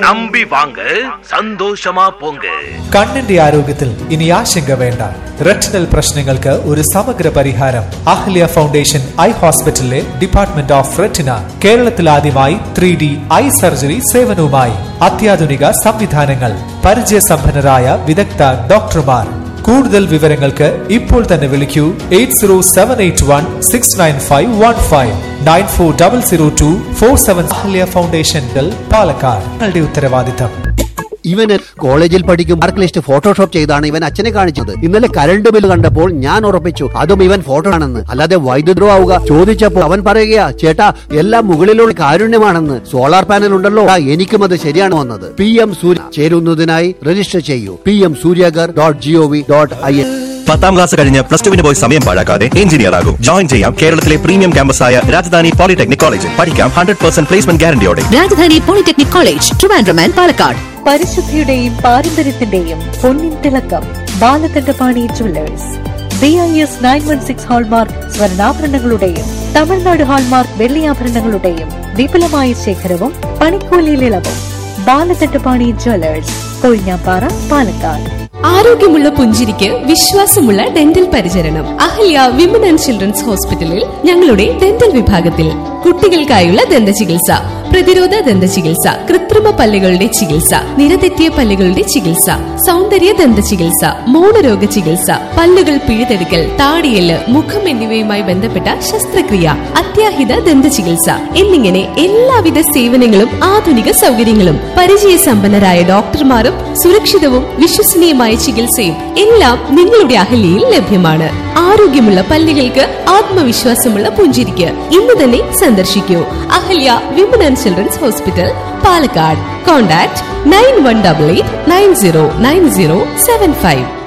நம்பி வாங்க, സന്തോഷമാ പോങ്ക. കണ്ണിന്റെ ആരോഗ്യത്തിൽ ഇനി ആശങ്ക വേണ്ട. റെറ്റിനൽ പ്രശ്നങ്ങൾക്ക് ഒരു സമഗ്ര പരിഹാരം. അഹല്യ ഫൗണ്ടേഷൻ ഐ ഹോസ്പിറ്റലിലെ ഡിപ്പാർട്ട്മെന്റ് ഓഫ് റെറ്റിന കേരളത്തിൽ ആദ്യമായി 3D ഐ സർജറി സേവനവുമായി. അത്യാധുനിക സംവിധാനങ്ങൾ, പരിചയസമ്പന്നരായ വിദഗ്ധ ഡോക്ടർമാർ. കൂടുതൽ വിവരങ്ങൾക്ക് ഇപ്പോൾ തന്നെ വിളിക്കൂ 8078169515 94002470. അഹല്യ ഫൗണ്ടേഷൻ പാലക്കാട്. നിങ്ങളുടെ ഉത്തരവാദിത്തം. ഇവന് കോളേജിൽ പഠിക്കും മാർക്ക് ലിസ്റ്റ് ഫോട്ടോഷോപ്പ് ചെയ്താണ് ഇവൻ അച്ഛനെ കാണിച്ചത്. ഇന്നലെ കറണ്ട് ബില്ല് കണ്ടപ്പോൾ ഞാൻ ഉറപ്പിച്ചു അതും ഇവൻ ഫോട്ടോ ആണെന്ന്. അല്ലാതെ വൈദ്യുതോ ആവുക. ചോദിച്ചപ്പോൾ അവൻ പറയുകയാ, ചേട്ടാ എല്ലാം മുകളിലുള്ള കാരുണ്യമാണെന്ന്. സോളാർ പാനൽ ഉണ്ടല്ലോ, എനിക്കും അത് ശരിയാണ് വന്നത്. PM സൂര്യ ചേരുന്നതിനായി രജിസ്റ്റർ ചെയ്യൂ pmsuryagar.gov.in. 10ാം ക്ലാസ് കഴിഞ്ഞ് +2 പോയി സമയം പാഴാക്കാതെ എഞ്ചിനീയർ ആകും. ജോയിൻ ചെയ്യാം കേരളത്തിലെ പ്രീമിയം ക്യാമ്പസായ രാജധാനി പോളിടെക്നിക് കോളേജിൽ. പഠിക്കാം 100% placement ഗ്യാരണ്ടിയോടെ. Rajdhani polytechnic college, Trivandrum and Palakkad. പരിശുദ്ധിയുടെയും പാരമ്പര്യത്തിന്റെയും പൊന്നിൻ തിളക്കം Balakandapani jewellers. BIS 916 hallmark സ്വർണ്ണാഭരണങ്ങളുടെയും Tamil Nadu hallmark വെള്ളിയാഭരണങ്ങളുടെയും വിപുലമായ ശേഖരവും പണിക്കൂലിയിൽ ഇളവും. ബാലകണ്ഠപാണി ജുവല്ലേഴ്സ്, കൊഴിഞ്ഞാപ്പാറ, പാലക്കാട്. ആരോഗ്യമുള്ള പുഞ്ചിരിക്ക് വിശ്വാസമുള്ള ഡെന്റൽ പരിചരണം. അഹല്യ വിമൻ ആൻഡ് ചിൽഡ്രൻസ് ഹോസ്പിറ്റലിൽ ഞങ്ങളുടെ ഡെന്റൽ വിഭാഗത്തിൽ കുട്ടികൾക്കായുള്ള ദന്ത ചികിത്സ, പ്രതിരോധ ദന്ത ചികിത്സ, കൃത്രിമ പല്ലുകളുടെ ചികിത്സ, നിരതെറ്റിയ പല്ലുകളുടെ ചികിത്സ, സൗന്ദര്യ ദന്ത ചികിത്സ, മൗനരോഗ ചികിത്സ, പല്ലുകൾ പിഴുതെടുക്കൽ, താടിയല്, മുഖം എന്നിവയുമായി ബന്ധപ്പെട്ട ശസ്ത്രക്രിയ, അത്യാഹിത ദന്ത ചികിത്സ എന്നിങ്ങനെ എല്ലാവിധ സേവനങ്ങളും ആധുനിക സൗകര്യങ്ങളും പരിചയസമ്പന്നരായ ഡോക്ടർമാരും സുരക്ഷിതവും വിശ്വസനീയമായ ചികിത്സയും എല്ലാം നിങ്ങളുടെ അഹല്യയിൽ ലഭ്യമാണ്. ആരോഗ്യമുള്ള പല്ലുകൾക്ക് ആത്മവിശ്വാസമുള്ള പുഞ്ചിരിക്ക് ഇന്ന് തന്നെ സന്ദർശിക്കൂ Ahalya women and children's hospital, Palakkad. Contact 9188909075.